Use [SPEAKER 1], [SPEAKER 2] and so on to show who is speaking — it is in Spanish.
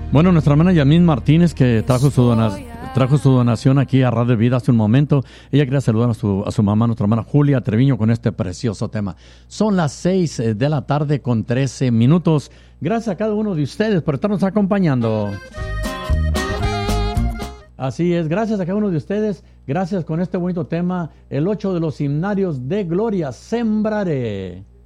[SPEAKER 1] Bueno, nuestra hermana Yasmín Martínez, que trajo su donación aquí a Radio Vida hace un momento. Ella quería saludar a su mamá, nuestra hermana Julia Treviño, con este precioso tema. Son las 6 de la tarde con 13 minutos. Gracias a cada uno de ustedes por estarnos acompañando. Así es, gracias a cada uno de ustedes. Gracias con este bonito tema, el 8 de los himnarios de gloria, sembraré.